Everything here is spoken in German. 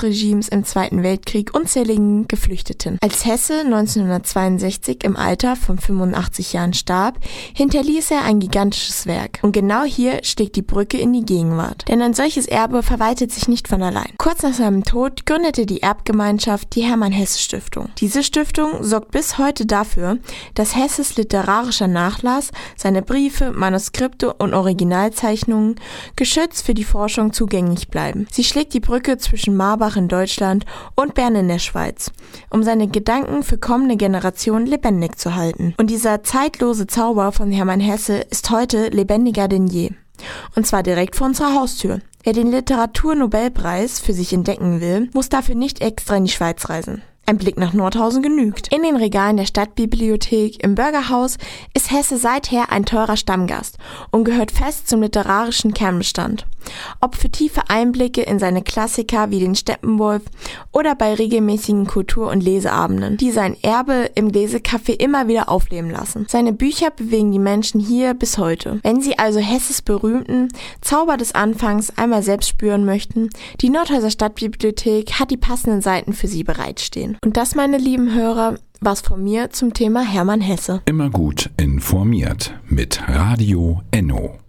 Nazi-Regimes im Zweiten Weltkrieg unzähligen Geflüchteten. Als Hesse 1962 im Alter von 85 Jahren starb, hinterließ er ein gigantisches Werk. Und genau hier steckt die Brücke in die Gegenwart. Denn ein solches Erbe verwaltet sich nicht von allein. Kurz nach seinem Tod gründete die Erbgemeinschaft die Hermann-Hesse-Stiftung. Diese Stiftung sorgt bis heute dafür, dass Hesses literarischer Nachlass, seine Briefe, Manuskripte und Originalzeichnungen geschützt für die Forschung zugänglich bleiben. Sie schlägt die Brücke zwischen Marbach in Deutschland und Bern in der Schweiz, um seine Gedanken für kommende Generationen lebendig zu halten. Und dieser zeitlose Zauber von Hermann Hesse ist heute lebendiger denn je. Und zwar direkt vor unserer Haustür. Wer den Literaturnobelpreis für sich entdecken will, muss dafür nicht extra in die Schweiz reisen. Ein Blick nach Nordhausen genügt. In den Regalen der Stadtbibliothek im Bürgerhaus ist Hesse seither ein teurer Stammgast und gehört fest zum literarischen Kernbestand. Ob für tiefe Einblicke in seine Klassiker wie den Steppenwolf oder bei regelmäßigen Kultur- und Leseabenden, die sein Erbe im Lesecafé immer wieder aufleben lassen. Seine Bücher bewegen die Menschen hier bis heute. Wenn Sie also Hesses berühmten Zauber des Anfangs einmal selbst spüren möchten, die Nordhauser Stadtbibliothek hat die passenden Seiten für Sie bereitstehen. Und das, meine lieben Hörer, war's von mir zum Thema Hermann Hesse. Immer gut informiert mit Radio Enno.